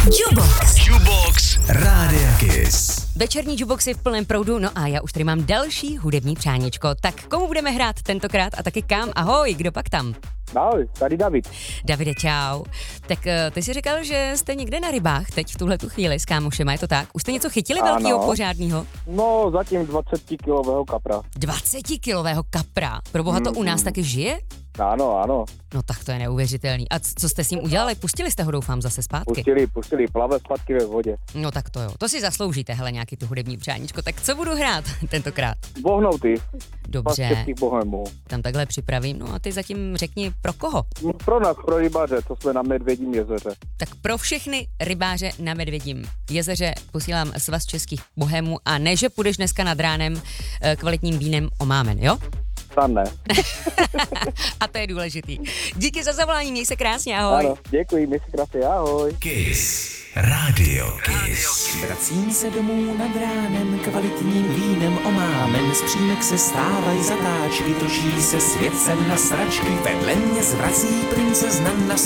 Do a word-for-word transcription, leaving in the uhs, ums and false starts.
Jukebox. Jukebox Rádia Kiss. Večerní jukebox je v plném proudu, no a já už tady mám další hudební přáníčko. Tak komu budeme hrát tentokrát a taky kam? Ahoj, kdo pak tam? Ahoj, tady David. Davide, čau. Tak ty jsi říkal, že jste někde na rybách teď v tuhle tu chvíli s kámošema, je to tak? Už jste něco chytili Ano. velkýho, pořádného? No, zatím dvacetikilového kapra. dvacetikilového kapra. Proboha, to u nás taky žije? Ano, ano. No tak to je neuvěřitelný. A c- co jste s ním udělali? Pustili jste ho, doufám, zase zpátky? Pustili, pustili, plave zpátky ve vodě. No tak to jo, to si zasloužíte, hele, nějaký tu hudební přáníčko. Tak co budu hrát tentokrát? Bohnouty. Dobře, Českých bohemů. tam takhle připravím. No a ty zatím řekni, pro koho? No, pro nás, pro rybaře, co jsme na Medvědím jezeře. Tak pro všechny rybáře na Medvědím jezeře posílám svaz českých bohemů a ne, že půjdeš dneska nad ránem eh, kvalitním vínem omámen, jo? Tam ne. A to je důležitý. Díky za zavolání, měj se krásně, ahoj. Ano, děkuji, mi si krásně, ahoj. Kiss. Radio Kiss. Vracím se domů nad ránem, kvalitním vínem omámen, z přímek se stávají zatáčky, točí se svět sem na sračky, vedle mě zvrací princezna na